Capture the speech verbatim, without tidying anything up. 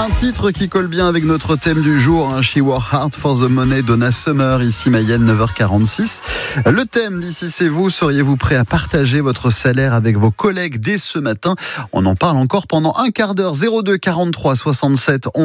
Un titre qui colle bien avec notre thème du jour, hein, She Worked Hard for the Money, Donna Summer, ici Mayenne, neuf heures quarante-six. Le thème d'ici c'est vous, seriez-vous prêt à partager votre salaire avec vos collègues dès ce matin? On en parle encore pendant un quart d'heure. Zéro deux quarante-trois soixante-sept onze